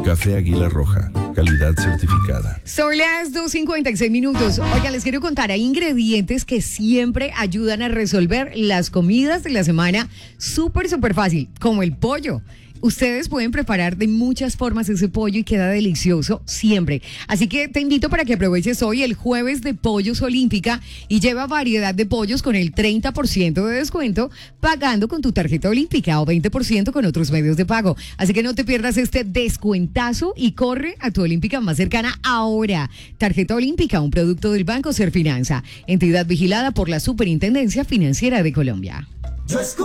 Café Águila Roja, calidad certificada. Son las 2:56. Oigan, les quiero contar, hay ingredientes que siempre ayudan a resolver las comidas de la semana súper fácil, como el pollo. Ustedes pueden preparar de muchas formas ese pollo y queda delicioso siempre. Así que te invito para que aproveches hoy el jueves de Pollos Olímpica y lleva variedad de pollos con el 30% de descuento pagando con tu tarjeta olímpica o 20% con otros medios de pago. Así que no te pierdas este descuentazo y corre a tu olímpica más cercana ahora. Tarjeta olímpica, un producto del Banco Serfinanza, entidad vigilada por la Superintendencia Financiera de Colombia.